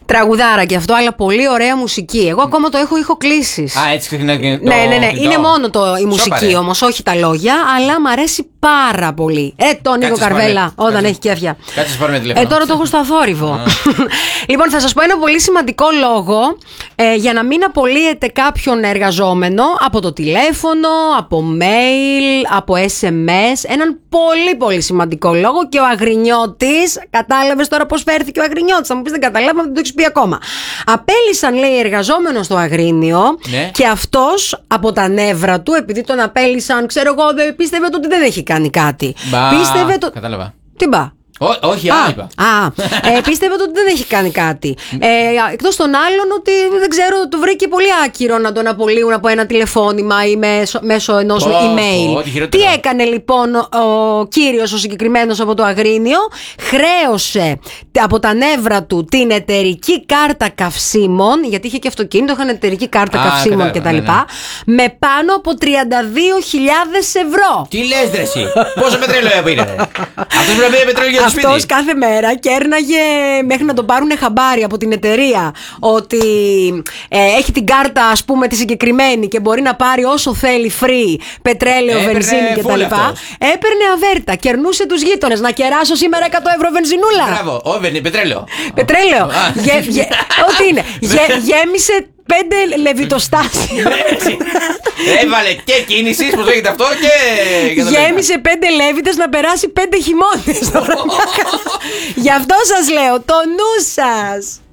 Τραγουδάρα και αυτό, αλλά πολύ ωραία μουσική. Εγώ ακόμα το έχω ηχοκλήσεις. Α, έτσι ξεκινάει και το. Ναι. Είναι μόνο η μουσική όμως, όχι τα λόγια, αλλά μ' αρέσει πάρα πολύ. Τον Νίκο Καρβέλα, όταν έχει κέφια. Κάτσε πάρουμε τηλέφωνο. Τώρα το έχω στο θόρυβο. Λοιπόν, θα σας πω ένα πολύ σημαντικό λόγο για να μην απολύετε κάποιον εργαζόμενο από το τηλέφωνο, από mail, από SMS. Έναν πολύ πολύ σημαντικό λόγο, και ο Αγρινιώτης, κατάλαβες τώρα πώς φέρθηκε ο Αγρινιώτης? Θα μου πεις δεν καταλάβαμε, δεν το έχεις πει ακόμα. Απέλυσαν, λέει, εργαζόμενο στο Αγρίνιο, ναι. Και αυτός από τα νεύρα του, επειδή τον απέλυσαν, ξέρω εγώ, πίστευε ότι δεν έχει κάνει κάτι. Πίστευε το. Κατάλαβα. Τι μπα? Όχι, είπα. Πίστευε ότι δεν έχει κάνει κάτι. Εκτός των άλλων, ότι δεν ξέρω, του βρήκε πολύ άκυρο να τον απολύουν από ένα τηλεφώνημα ή μέσω ενός email. Τι έκανε λοιπόν ο κύριος, ο συγκεκριμένος από το Αγρίνιο? Χρέωσε από τα νεύρα του την εταιρική κάρτα καυσίμων, γιατί είχε και αυτοκίνητο, είχαν εταιρική κάρτα καυσίμων κτλ. Ναι. Με πάνω από 32.000 ευρώ. Τι λες, ρε εσύ? Πόσο πετρέλαιο πήρε? Αυτός πρέπει να πετρέλαιο. Αυτός κάθε μέρα κέρναγε, μέχρι να τον πάρουν χαμπάρι από την εταιρεία, ότι έχει την κάρτα, ας πούμε, τη συγκεκριμένη και μπορεί να πάρει όσο θέλει free πετρέλαιο, βενζίνη κτλ. Έπαιρνε αβέρτα, κερνούσε τους γείτονες. Να κεράσω σήμερα 100 ευρώ βενζινούλα. Μπράβο, πετρέλαιο. Πετρέλαιο. Ό,τι είναι. Γέμισε 5 λεβιτοστάσια. Έβαλε και κίνηση, πώς λέγεται αυτό, και. Γέμισε 5 λέβητες να περάσει 5 χειμώνες. Γι' αυτό σας λέω, το νου σας.